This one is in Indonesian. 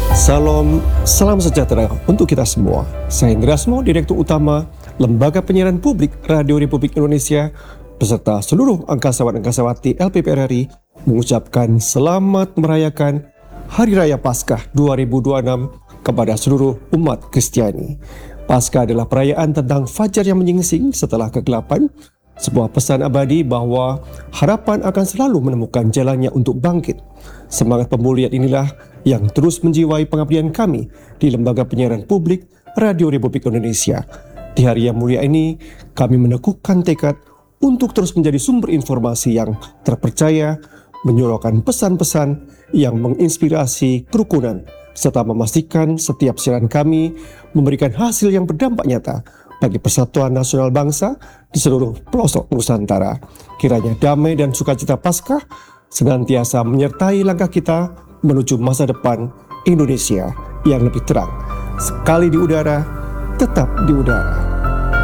Salam, salam sejahtera untuk kita semua. Saya Indrasmo, Direktur Utama Lembaga Penyiaran Publik Radio Republik Indonesia, beserta seluruh angkasawan-angkasawati LPPR RI, mengucapkan selamat merayakan Hari Raya Paskah 2026 kepada seluruh umat Kristiani. Paskah adalah perayaan tentang fajar yang menyingsing setelah kegelapan, sebuah pesan abadi bahwa harapan akan selalu menemukan jalannya untuk bangkit. Semangat pemulihan inilah yang terus menjiwai pengabdian kami di Lembaga Penyiaran Publik Radio Republik Indonesia. Di hari yang mulia ini, kami meneguhkan tekad untuk terus menjadi sumber informasi yang terpercaya, menyuarakan pesan-pesan yang menginspirasi kerukunan, serta memastikan setiap siaran kami memberikan hasil yang berdampak nyata bagi persatuan nasional bangsa di seluruh pelosok Nusantara. Kiranya damai dan sukacita Paskah senantiasa menyertai langkah kita menuju masa depan Indonesia yang lebih terang. Sekali di udara, tetap di udara.